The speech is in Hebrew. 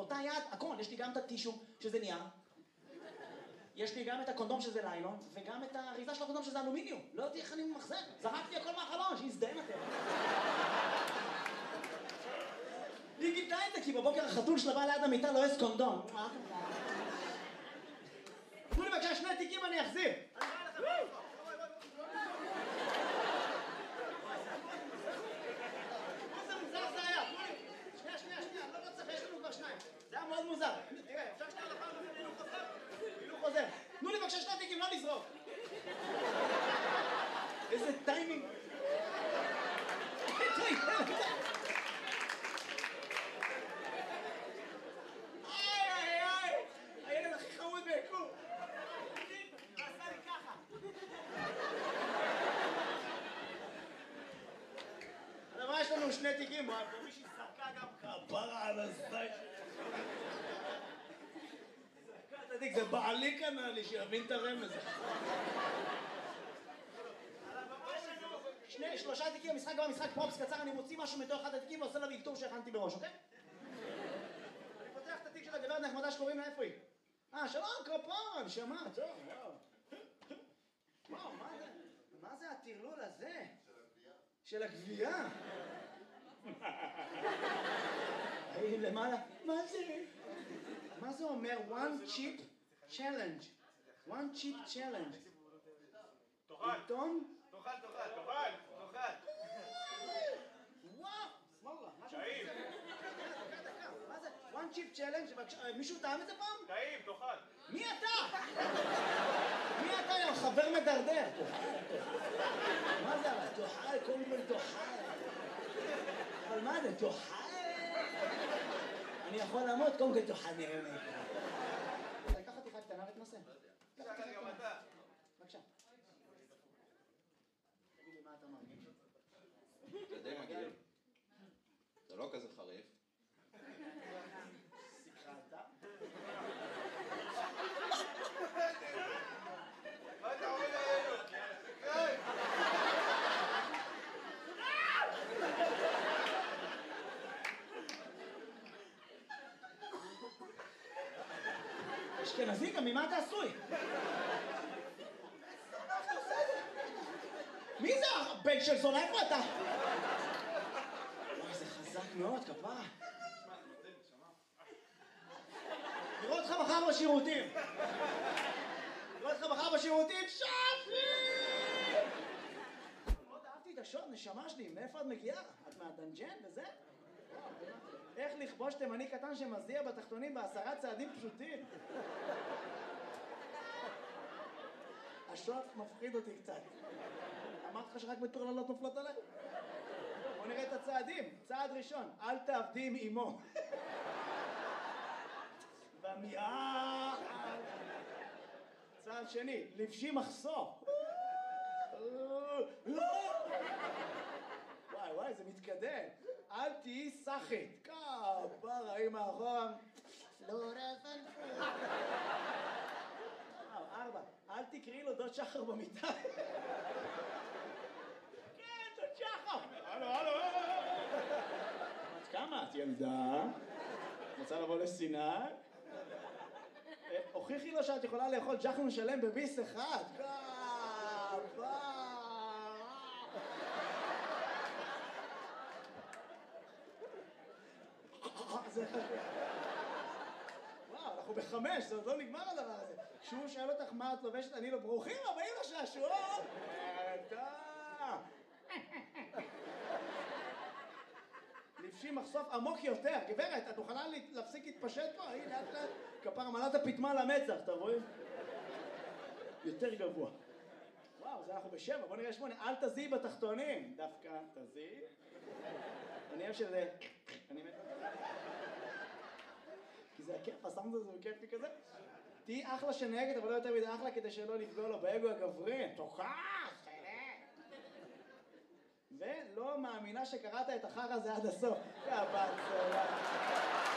באותה יד, הכל, יש לי גם את הטישו שזה נייר, יש לי גם את הקונדום שזה ליילון, וגם את האריזה של הקונדום שזה אלומיניום. לא יודעת איך אני ממחזר, זרקתי הכל מהחלון, שיזדיין אתם. היא גידלה את זה, כי בבוקר החתול שלה בא ליד המיטה לא יש קונדום. תנו לי בבקשה 2 תיקים, אני אחזיר. איזה מוזר זה היה, שנייה, לא צריך, יש לנו כבר 2. זה היה מאוד מוזר. תראה, אפשר שנייה לפעם הזה הילוך חוזר? הילוך חוזר. תנו לי בבקשה 2 תיקים, לא לזרוק. איזה טיימינג. הילד הכי חמוד ביקום. עשה לי ככה. אבל מה יש לנו 2 תיקים? מישהי זרקה גם כפרה על הזית. זרקה, תדיק, זה בעלי קנה לי שיבין את הרמז. 3 תיקים, המשחק גם משחק פרופס קצר, אני מוציא משהו מתוך 1 התיקים ועושה לה אלתור שהכנתי בראש, אוקיי? אני פותח את התיק של הגברת נחמדה שקוראים לה, איפה היא? שלום, כפרה, נשמה, טוב, וואו, מה זה הטרלול הזה? של הגבייה? למעלה, מה זה אומר? One chip challenge. One chip challenge. תאכל. עיתון? תאכל. וואו, סמאללה, משהו טעים. דקה. מה זה? One chip challenge, מישהו טעם את זה פעם? טעים, תאכל. מי אתה? מי אתה, יא חבר מדרדר? מה זה אבל? תאכל, קודם כל תאכל. אבל מה זה? תאכל? אני יכול לעמוד, קודם כל תאכל נראה לי. לקח חתיכה קטנה ותנסה. גם אתה. בבקשה. תגיד לי מה אתה מרגיש? זה די מגעיל. זה לא כזה חריף. סיכרת? מה אתה עומד עלינו? אשכנזי, גם ממה אתה עשוי? מי זה הבן של זונה? איפה אתה? וואי, זה חזק מאוד, כפרה. נראה אותך מחר בשירותים. שפי! מאוד אהבתי את השוט, נשמה שלי, מאיפה את מגיעה? את מהדנג'ן וזה? איך לכבוש תימני קטן שמזיע בתחתונים ב10 צעדים פשוטים? השוט מפחיד אותי קצת. אמרתי לך שרק מטורללות נופלות עליי? בוא נראה את הצעדים. צעד ראשון, אל תעבדי עם אמו. במיעה. צעד שני, לבשי מחסור. וואי, זה מתקדם. אל תהיי סחית. כפרה, עם האחורה. לא רפנפו. 4, אל תקראי לו דוד שחר במיטה. כן, דוד שחר. הלו. את כמה? את ילדה? רוצה לבוא לסיני? הוכיחי לו שאת יכולה לאכול ג'חנון שלם בביס אחד. וואו, אנחנו ב5, זה עוד לא נגמר הדבר הזה. כשהוא שואל אותך מה את לובשת, אני לא ברוכים הבאים לשעשועון. לבשי מחשוף עמוק יותר. גברת, את מוכנה להפסיק להתפשט פה? הנה, לאט. כפר מלאת הפתמה למצח, אתה רואה? יותר גבוה. וואו, זה אנחנו ב7, בוא נראה 8. אל תזיעי בתחתונים. דווקא תזיעי. אני אוהב שזה... אני מת... כי זה הכיף, הסאונד הזה הוא כיפי כזה. תהי אחלה שנהגת, אבל לא יותר מדי אחלה כדי שלא לפגוע לו באגו הגברי. תוכח, ולא מאמינה שקראת את החר הזה עד הסוף. יא בת סולה.